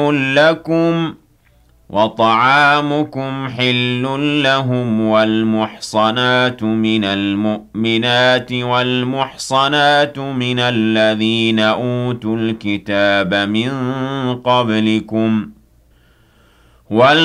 لكم وطعامكم حل لهم والمحصنات من المؤمنات والمحصنات من الذين أوتوا الكتاب من قبلكم